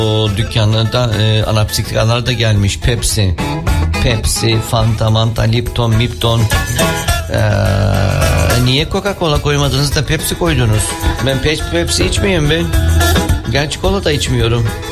O dükkanlarda anapsiklalar da gelmiş. Pepsi, Fanta, Manta, Lipton. Niye Coca-Cola koymadınız da Pepsi koydunuz? Ben Pepsi içmeyeyim ben. Gerçi kola da içmiyorum.